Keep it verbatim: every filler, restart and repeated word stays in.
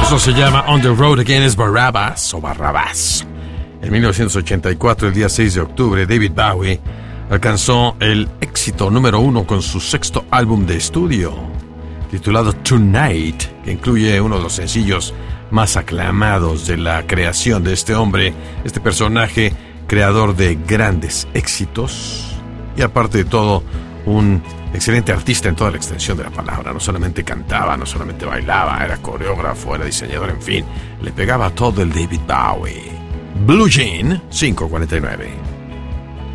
Eso se llama On the Road Again, es Barabbas o Barrabás. En mil novecientos ochenta y cuatro, el día seis de octubre, David Bowie alcanzó el éxito número uno con su sexto álbum de estudio, titulado Tonight, que incluye uno de los sencillos más aclamados de la creación de este hombre, este personaje creador de grandes éxitos y, aparte de todo, un excelente artista en toda la extensión de la palabra. No solamente cantaba, no solamente bailaba, era coreógrafo, era diseñador, en fin, le pegaba todo el David Bowie. Blue Jean, cinco cuarenta y nueve.